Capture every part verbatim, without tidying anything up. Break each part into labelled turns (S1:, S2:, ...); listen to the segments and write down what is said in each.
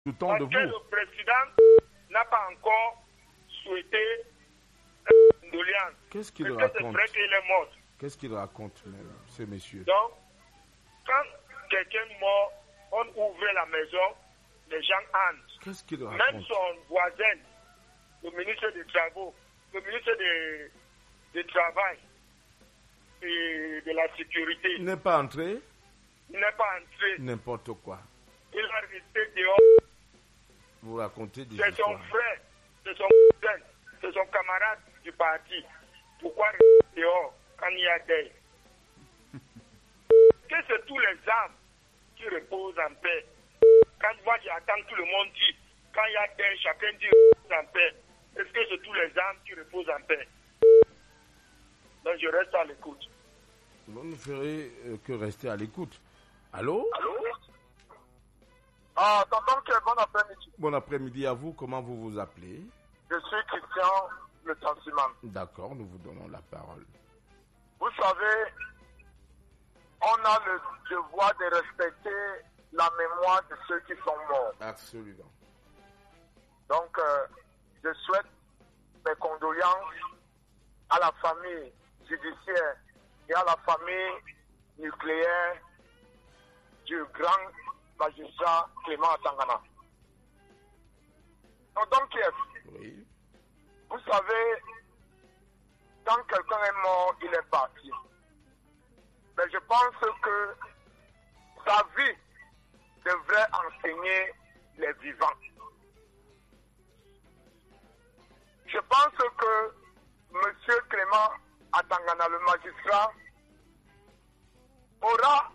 S1: Tout temps de vous.
S2: Parce que le président n'a pas encore souhaité une condoléance.
S1: Qu'est-ce qu'il
S2: Parce
S1: raconte?
S2: que c'est vrai qu'il est mort.
S1: Qu'est-ce qu'il raconte, même, ce monsieur?
S2: Donc, quand quelqu'un est mort, on ouvre la maison, les gens entrent.
S1: Qu'est-ce qu'il raconte?
S2: Même son voisin, le ministre des Travaux, le ministre des, des Travail et de la Sécurité,
S1: Il n'est pas entré?
S2: il n'est pas entré.
S1: N'importe quoi.
S2: Il a resté dehors.
S1: Vous racontez des
S2: C'est son
S1: histoires.
S2: frère, c'est son cousin, c'est son camarade du parti. Pourquoi rester dehors quand il y a des... Que c'est tous les âmes qui reposent en paix. Quand moi j'attends tout le monde dit, quand il y a des, chacun dit repose en paix. Est-ce que c'est tous les âmes qui reposent en paix? Donc je reste à l'écoute.
S1: Vous ne ferez euh, que rester à l'écoute. Allô?
S2: Allô? Ah, tonton, bon après-midi.
S1: Bon après-midi à vous. Comment vous vous appelez?
S2: Je suis Christian Le Transhumant.
S1: D'accord, nous vous donnons la parole.
S2: Vous savez, on a le devoir de respecter la mémoire de ceux qui sont morts.
S1: Absolument.
S2: Donc, euh, je souhaite mes condoléances à la famille judiciaire et à la famille nucléaire du grand magistrat Clément Atangana. Tonton Kiev,
S1: Oui.
S2: vous savez, quand quelqu'un est mort, il est parti. Mais je pense que sa vie devrait enseigner les vivants. Je pense que M. Clément Atangana, le magistrat, aura...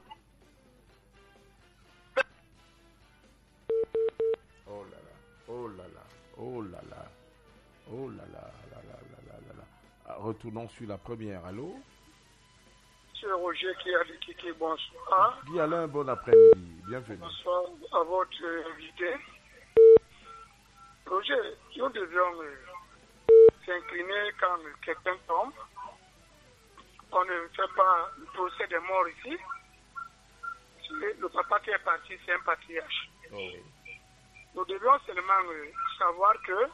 S1: Oh là là, oh là là, oh là là, oh là là, là là là là là là. Ah, retournons sur la première. Allô?
S3: C'est Roger qui a dit Kiki, bonsoir.
S1: Guy Alain, bon après-midi, bienvenue.
S3: Bonsoir à votre invité. Roger, nous devions euh, s'incliner quand quelqu'un tombe. On ne fait pas le procès des morts ici. C'est le papa qui est parti, c'est un patriarche.
S1: Oh oui.
S3: Nous devions seulement euh, savoir que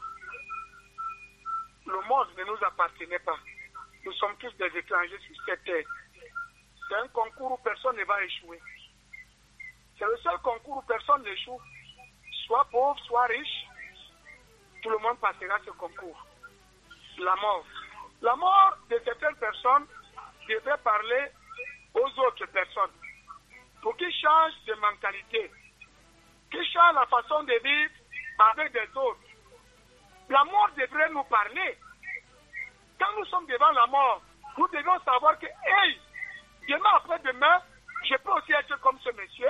S3: le monde ne nous appartenait pas. Nous sommes tous des étrangers sur cette terre. C'est un concours où personne ne va échouer. C'est le seul concours où personne n'échoue. Soit pauvre, soit riche, tout le monde passera ce concours. La mort. La mort de certaines personnes devrait parler aux autres personnes pour qu'ils changent de mentalité, qu'ils changent la façon de vivre avec des autres. La mort devrait nous parler. Quand nous sommes devant la mort, nous devons savoir que, hey, demain après-demain, je peux aussi être comme ce monsieur.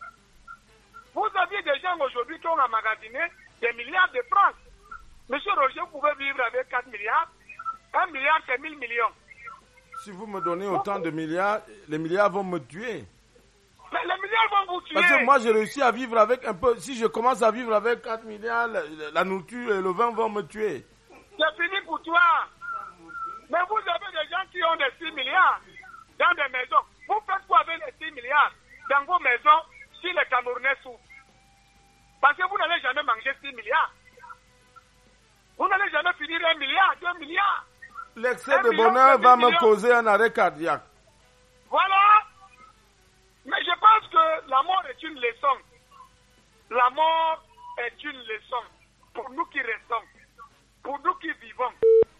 S3: Vous aviez des gens aujourd'hui qui ont emmagasiné des milliards de francs. Monsieur Roger, vous pouvez vivre avec quatre milliards. Un milliard, c'est mille millions.
S1: Si vous me donnez autant de milliards, les milliards vont me tuer.
S3: Mais les milliards vont vous tuer.
S1: Parce que moi, j'ai réussi à vivre avec un peu. Si je commence à vivre avec quatre milliards, la, la nourriture et le vin vont me tuer.
S3: C'est fini pour toi. Mais vous avez des gens qui ont des six milliards dans des maisons. Vous faites quoi avec les six milliards dans vos maisons si les Camerounais souffrent? Parce que vous n'allez jamais manger six milliards. Vous n'allez jamais finir un milliard, deux milliards.
S1: L'excès de bonheur va me causer un arrêt cardiaque.
S3: Voilà. Mais je pense que la mort est une leçon. La mort est une leçon pour nous qui restons, pour nous qui vivons.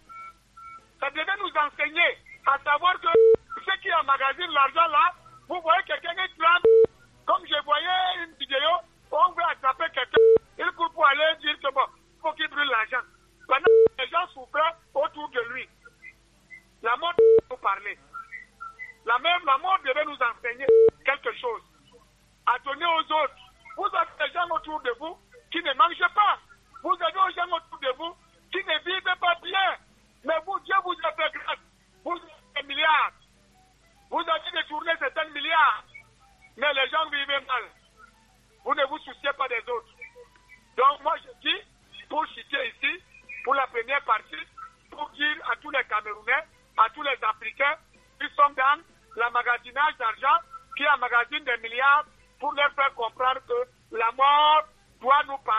S3: Ça devait nous enseigner à savoir que ceux qui emmagasinent l'argent là, vous voyez quelqu'un qui plante, comme je voyais une vidéo, on veut attraper quelqu'un, il court pour aller dire que bon, il faut qu'il brûle l'argent. Pendant que les gens souffraient autour de lui. La mort devait nous parler. La même, la mort devait nous enseigner quelque chose. À donner aux autres. Vous avez des gens autour de vous qui ne mangent pas. Vous avez des gens autour de vous qui ne vivent pas bien. Mais vous, Dieu vous a fait grâce. Vous avez des milliards. Vous avez détourné certains milliards. Mais les gens vivent mal. Vous ne vous souciez pas des autres. Donc moi je dis, pour citer ici, pour la première partie, pour dire à tous les Camerounais, à tous les Africains qui sont dans l'emmagasinage d'argent, qui emmagasinent des milliards, pour leur faire comprendre que la mort doit nous parler.